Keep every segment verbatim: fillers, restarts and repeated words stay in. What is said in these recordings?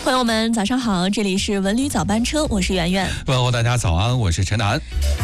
朋友们早上好，这里是文旅早班车，我是圆圆。 问候大家早安，我是陈楠。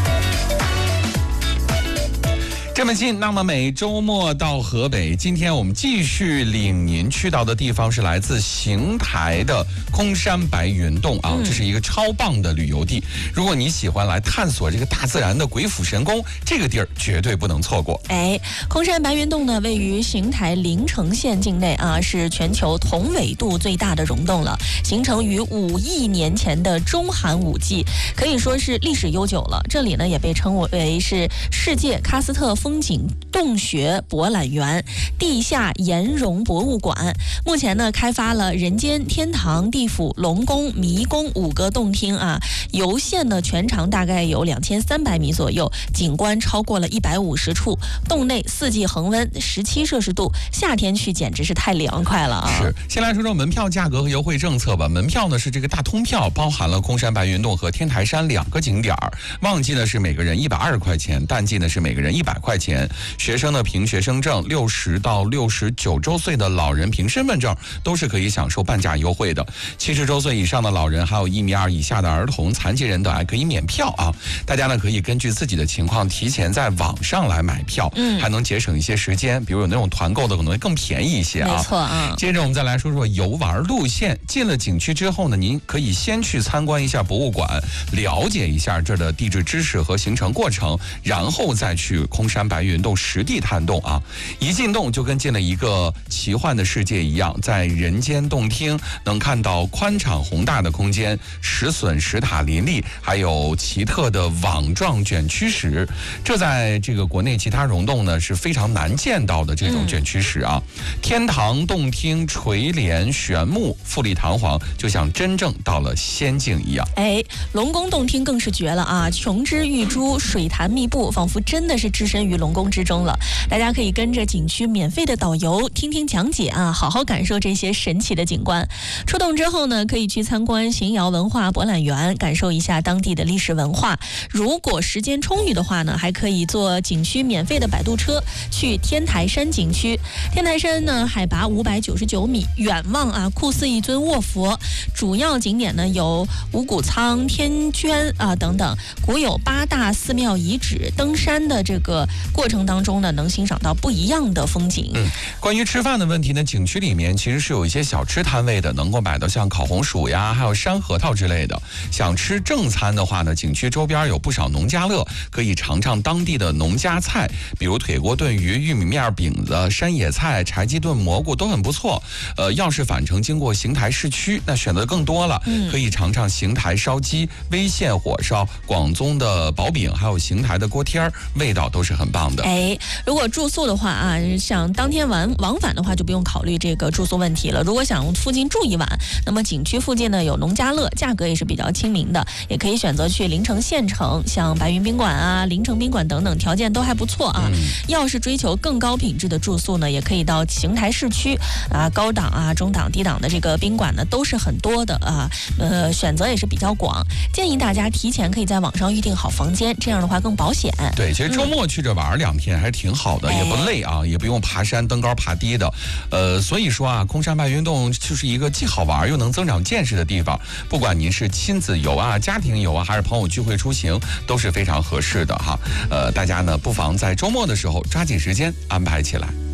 这么近，那么每周末到河北。今天我们继续领您去到的地方是来自邢台的空山白云洞啊， 嗯、 这是一个超棒的旅游地。如果你喜欢来探索这个大自然的鬼斧神工，这个地儿绝对不能错过。 哎，空山白云洞呢，位于邢台临城县境内啊，是全球同纬度最大的溶洞了，形成于五亿年前的中寒武纪，可以说是历史悠久了。这里呢也被称为是世界喀斯特风景洞穴博览园、地下岩溶博物馆。目前呢，开发了人间、天堂、地府、龙宫、迷宫五个洞厅啊。游线呢，全长大概有两千三百米左右，景观超过了一百五十处。洞内四季恒温十七摄氏度，夏天去简直是太凉快了啊！ 是，先来说说门票价格和优惠政策吧。门票呢是这个大通票，包含了空山白云洞和天台山两个景点儿。旺季呢是每个人一百二十块钱，淡季呢是每个人一百块钱。学生呢凭学生证，六十到六十九周岁的老人凭身份证都是可以享受半价优惠的。七十周岁以上的老人，还有一米二以下的儿童、残疾人等还可以免票啊。大家呢可以根据自己的情况提前在网上来买票，嗯，还能节省一些时间，比如有那种团购的可能会更便宜一些啊。 没错啊。 接着我们再来说说游玩路线。进了景区之后呢，您可以先去参观一下博物馆，了解一下这儿的地质知识和形成过程，然后再去空山白云洞实地探洞啊。一进洞就跟进了一个奇幻的世界一样，在人间洞厅能看到宽敞宏大的空间，石笋石塔林立，还有奇特的网状卷曲石。这在这个国内其他溶洞呢是非常难见到的这种卷曲石啊。嗯、天堂洞厅垂帘玄木，富丽堂皇，就像真正到了仙境一样。 哎，龙宫洞厅更是绝了啊！琼枝玉珠，水潭密布，仿佛真的是置身于龙宫之中了。大家可以跟着景区免费的导游听听讲解啊，好好感受这些神奇的景观。出洞之后呢，可以去参观邢窑文化博览园，感受一下当地的历史文化。如果时间充裕的话呢，还可以坐景区免费的摆渡车去天台山景区。天台山呢，海拔五百九十九米，远望啊，酷似一尊卧佛。主要景点呢有五谷仓、天娟啊等等，古有八大寺庙遗址。登山的这个过程当中呢，能欣赏到不一样的风景。 嗯，关于吃饭的问题呢，景区里面其实是有一些小吃摊位的，能够买到像烤红薯呀，还有山核桃之类的。想吃正餐的话呢，景区周边有不少农家乐，可以尝尝当地的农家菜，比如腿锅炖鱼、玉米面饼子、山野菜、柴鸡炖蘑菇都很不错。呃，要是返程经过邢台市区，那选择更多了，嗯、可以尝尝邢台烧鸡、微线火烧、广宗的薄饼，还有邢台的锅贴儿，味道都是很棒的。 哎，如果住宿的话啊，想当天往往返的话，就不用考虑这个住宿问题了。如果想附近住一晚，那么景区附近呢有农家乐，价格也是比较亲民的，也可以选择去临城县城，像白云宾馆啊、临城宾馆等等，条件都还不错啊。嗯、要是追求更高品质的住宿呢，也可以到邢台市区啊，高档啊、中档、低档的这个宾馆呢都是很多的啊，呃，选择也是比较广。建议大家提前可以在网上预定好房间，这样的话更保险。 对，其实周末去这玩两天还是挺好的，嗯、也不累啊，也不用爬山登高爬低的。呃，所以说啊，空山白云洞就是一个既好玩又能增长见识的地方。不管您是亲子游啊、家庭游啊，还是朋友聚会出行，都是非常合适的哈。呃，大家呢不妨在周末的时候抓紧时间安排起来。